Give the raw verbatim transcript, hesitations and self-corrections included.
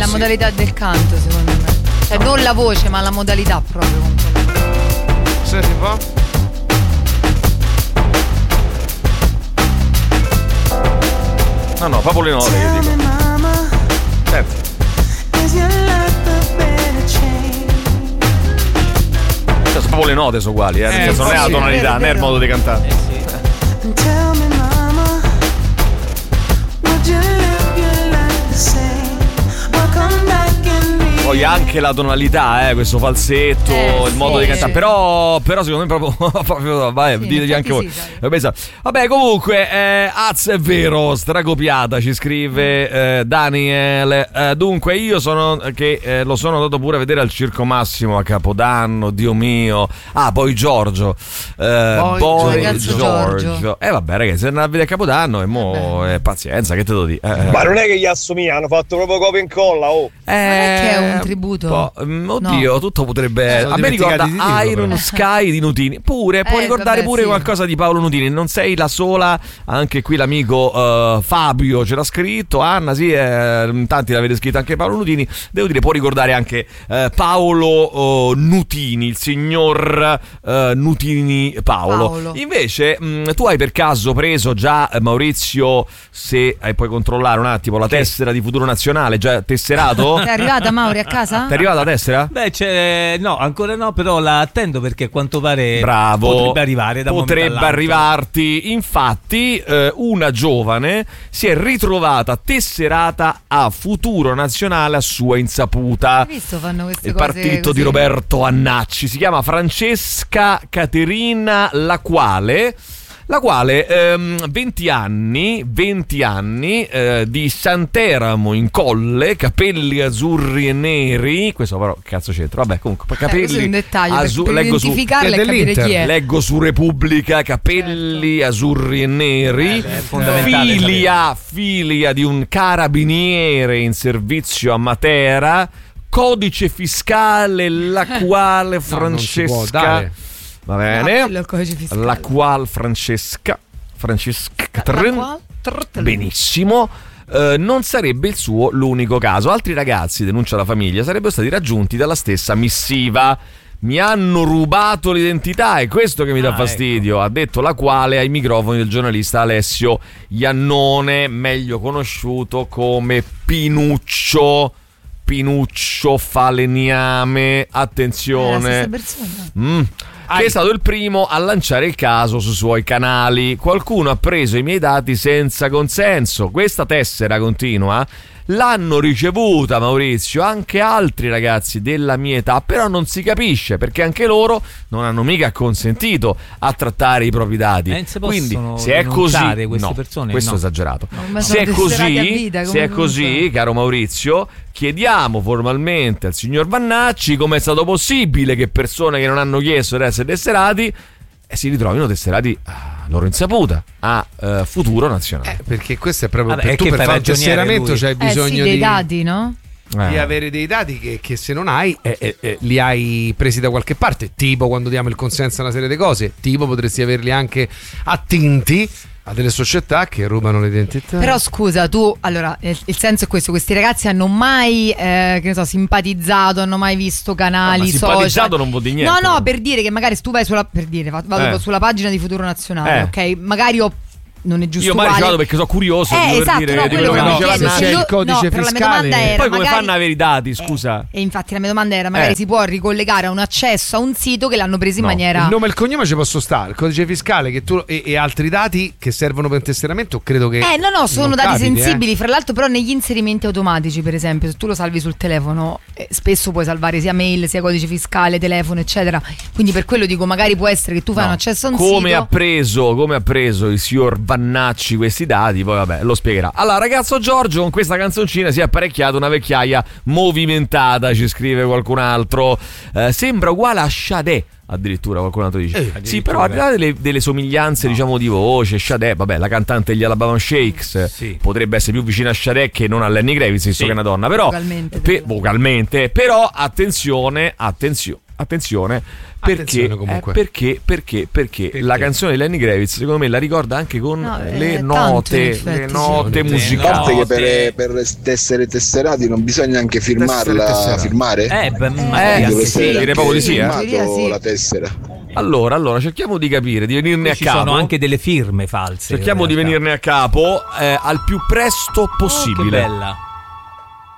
sì. modalità del canto, secondo me. Cioè non la voce, ma la modalità proprio. Senti un po'. No, no, proprio le note che dico. Senti. Cioè, sono proprio le note sono uguali, eh. Nel Eh, senso, non è la sì, tonalità, non è il modo di cantare. Eh sì. Poi anche la tonalità, eh, questo falsetto, Eh, il modo sì, di cantare. sì. Però, però secondo me proprio, proprio vai, Sì, diteci anche voi. sì, Eh, pensa- Vabbè, comunque, eh, Az è vero, stracopiata, ci scrive eh, Daniele. Eh, dunque, io sono che eh, lo sono andato pure a vedere al Circo Massimo a Capodanno, Dio mio. Ah, poi Giorgio. Eh, Poi poi Ragazzo Giorgio. Giorgio. Eh vabbè, ragazzi, se andate a vedere a Capodanno e mo eh, pazienza, che te devo dire? Eh, Ma non è che gli assomiglia, hanno fatto proprio copia e incolla, oh. Eh, è che è un tributo? po'. Mm, Oddio, No. tutto potrebbe. Sono A me ricorda dimenticati di dirlo, Iron però. Sky di Nutini. Pure, può Eh, ricordare vabbè, pure sì. qualcosa di Paolo Nutini. Non sei la sola. Anche qui l'amico eh, Fabio ce l'ha scritto. Anna, sì, eh, tanti l'avete scritto anche Paolo Nutini. Devo dire, può ricordare anche eh, Paolo oh, Nutini, il signor eh, Nutini Paolo. Paolo. Invece, mh, tu hai per caso preso già, eh, Maurizio, se eh, puoi controllare un attimo, la tessera di Futuro Nazionale, già tesserato? È arrivata Mauri a casa? Ti è arrivata la tessera? Beh, c'è, no, ancora no, però la attendo perché a quanto pare Bravo, potrebbe arrivare da un momento potrebbe all'altro. arrivarti. Infatti, eh, una giovane si è ritrovata tesserata a Futuro Nazionale a sua insaputa. Hai visto fanno queste Il cose partito così? di Roberto Annacci si chiama Francesca Caterina La Quale. La quale ehm, venti anni, venti anni eh, di Santeramo in Colle, capelli azzurri e neri. Questo però cazzo c'entra? Vabbè, comunque Eh, questo è capelli un dettaglio azzu- per, per leggo su identificarla È e capire dell'Inter. chi è. Leggo su Repubblica, capelli azzurri e neri, Eh, beh, è fondamentale filia, figlia di un carabiniere in servizio a Matera, codice fiscale la quale non si può Francesca, dare. va Ah, bene, quello è il codice fiscale. la qual Francesca, Francesca, La qual- Trrr- benissimo. Eh, non sarebbe il suo l'unico caso. Altri ragazzi, denuncia la famiglia, sarebbero stati raggiunti dalla stessa missiva. Mi hanno rubato l'identità, è questo che mi dà Ah, fastidio, ha detto la quale ai microfoni del giornalista Alessio Iannone, meglio conosciuto come Pinuccio. Pinuccio Falegname, Eh, la attenzione. stessa persona. Mm. Che è stato il primo a lanciare il caso sui suoi canali. Qualcuno ha preso i miei dati senza consenso. Questa tessera continua. L'hanno ricevuta, Maurizio, anche altri ragazzi della mia età, però non si capisce perché anche loro non hanno mica consentito a trattare i propri dati. Eh, non si Quindi, possono se è così, denunciare queste no, persone, questo no. è esagerato. ma Se è sono tesserati a così, vita, se è come così, funziona? caro Maurizio, chiediamo formalmente al signor Vannacci come è stato possibile che persone che non hanno chiesto di essere tesserati e si ritrovino tesserati a loro insaputa a uh, Futuro Nazionale. Eh, perché questo è proprio Vabbè, per è tu che per fa fare un ragioniere tesseramento lui. c'hai Eh bisogno sì, dei di, dati, no? di Eh. avere dei dati che, che se non hai eh, eh, eh, li hai presi da qualche parte, tipo quando diamo il consenso a una serie di cose, tipo potresti averli anche attinti a delle società che rubano l'identità. Però scusa, tu, allora, il, il senso è questo, questi ragazzi hanno mai, eh, che ne so, simpatizzato, hanno mai visto canali, Ma social. simpatizzato non vuol dire niente. No, no, no? per dire che magari se tu vai sulla, per dire, va- vado Eh. sulla pagina di Futuro Nazionale, Eh. ok? Magari ho, non è giusto Io magari ci uguale. vado perché sono curioso Eh, per esatto, dire no, di quello quello che che diceva chiedo, Nacci. c'è il io- codice no, però la mia fiscale. domanda era, Poi come magari- fanno a avere i dati, scusa? E infatti la mia domanda era, magari Eh. si può ricollegare a un accesso a un sito che l'hanno preso in No. maniera... Il nome e il cognome ci posso stare, il codice fiscale che tu, e, e altri dati che servono per un tesseramento, credo che Eh no no, sono non dati capiti, sensibili, fra l'altro però negli inserimenti automatici, per esempio, se tu lo salvi sul telefono, eh, spesso puoi salvare sia mail, sia codice fiscale, telefono, eccetera. Quindi per quello dico, magari può essere che tu fai No. un accesso a un come sito. ha preso come ha preso il signor Vannacci questi dati, poi vabbè lo spiegherà. Allora, ragazzo Giorgio con questa canzoncina si è apparecchiato una vecchiaia movimentata, ci scrive qualcun altro. Eh, sembra uguale a Sade, addirittura qualcun altro dice. Eh, sì, però al di là delle, delle somiglianze, no, diciamo di voce, Sade, vabbè, la cantante degli Alabama Shakes, Sì. potrebbe essere più vicina a Sade che non a Lenny Kravitz, visto Sì. che è una donna, però Vocalmente, pe- però. vocalmente, però attenzione, attenzione. attenzione, perché, Attenzione comunque. eh, perché, perché, perché, Perché? la canzone di Lenny Kravitz secondo me la ricorda anche con No, eh, le tanto, in note, effetti, le sì. note Le A musicali. parte che note. per, per essere tesserati non bisogna anche Essere firmarla, tesserati. firmare? Eh, beh, Eh, magari anche Dovreste sì. aver direi proprio di sì, eh. firmato In teoria sì. la tessera. Allora, allora, cerchiamo di capire, di venirne a Ci capo. sono anche delle firme false. Cerchiamo in di realtà. venirne a capo eh, al più presto Oh, che possibile. bella.